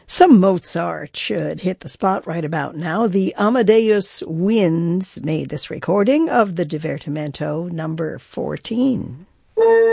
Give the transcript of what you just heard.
Some Mozart should hit the spot right about now. The Amadeus Winds made this recording of the Divertimento number 14.